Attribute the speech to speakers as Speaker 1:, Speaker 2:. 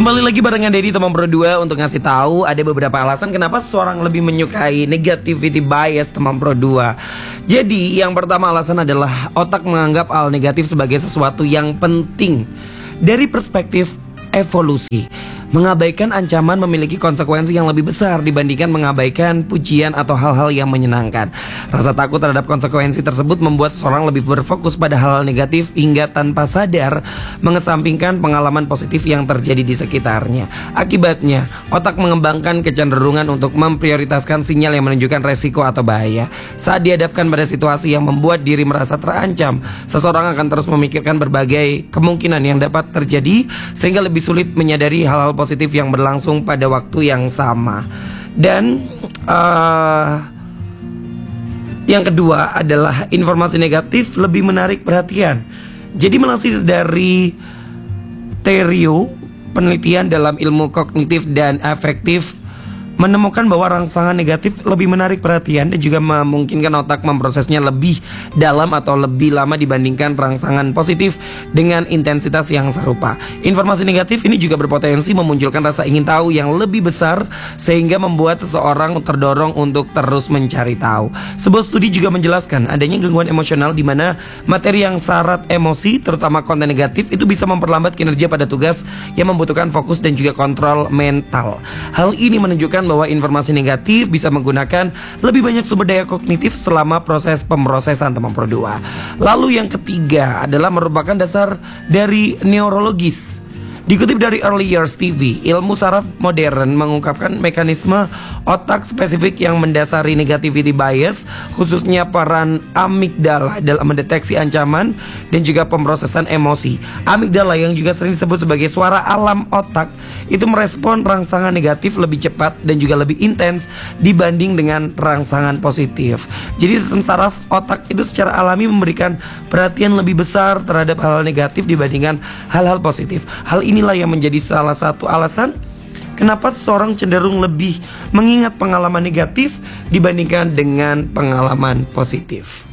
Speaker 1: Kembali lagi barengan Dedi teman Pro 2 untuk ngasih tahu ada beberapa alasan kenapa seseorang lebih menyukai negativity bias teman Pro 2. Jadi yang pertama alasan adalah otak menganggap hal negatif sebagai sesuatu yang penting dari perspektif evolusi. Mengabaikan ancaman memiliki konsekuensi yang lebih besar dibandingkan mengabaikan pujian atau hal-hal yang menyenangkan. Rasa takut terhadap konsekuensi tersebut membuat seseorang lebih berfokus pada hal-hal negatif hingga tanpa sadar mengesampingkan pengalaman positif yang terjadi di sekitarnya. Akibatnya, otak mengembangkan kecenderungan untuk memprioritaskan sinyal yang menunjukkan resiko atau bahaya. Saat dihadapkan pada situasi yang membuat diri merasa terancam, seseorang akan terus memikirkan berbagai kemungkinan yang dapat terjadi sehingga lebih sulit menyadari hal-hal positif yang berlangsung pada waktu yang sama. Dan yang kedua adalah informasi negatif lebih menarik perhatian. Jadi melansir dari Theorio, penelitian dalam ilmu kognitif dan afektif menemukan bahwa rangsangan negatif lebih menarik perhatian dan juga memungkinkan otak memprosesnya lebih dalam atau lebih lama dibandingkan rangsangan positif dengan intensitas yang serupa. Informasi negatif ini juga berpotensi memunculkan rasa ingin tahu yang lebih besar sehingga membuat seseorang terdorong untuk terus mencari tahu. Sebuah studi juga menjelaskan adanya gangguan emosional di mana materi yang syarat emosi, terutama konten negatif, itu bisa memperlambat kinerja pada tugas yang membutuhkan fokus dan juga kontrol mental. Hal ini menunjukkan bahwa informasi negatif bisa menggunakan lebih banyak sumber daya kognitif selama proses pemrosesan teman Pro 2. Lalu yang ketiga adalah merupakan dasar dari neurologis. Dikutip dari Early Years TV, ilmu saraf modern mengungkapkan mekanisme otak spesifik yang mendasari negativity bias, khususnya peran amigdala dalam mendeteksi ancaman dan juga pemrosesan emosi. Amigdala yang juga sering disebut sebagai suara alam otak itu merespon rangsangan negatif lebih cepat dan juga lebih intens dibanding dengan rangsangan positif. Jadi sistem saraf otak itu secara alami memberikan perhatian lebih besar terhadap hal-hal negatif dibandingkan hal-hal positif. Hal inilah yang menjadi salah satu alasan kenapa seseorang cenderung lebih mengingat pengalaman negatif dibandingkan dengan pengalaman positif.